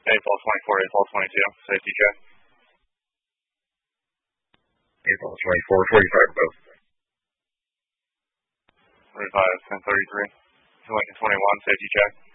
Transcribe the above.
April 24, April 22, safety check. April 24, 45 both. 45, 1033. 21, safety check.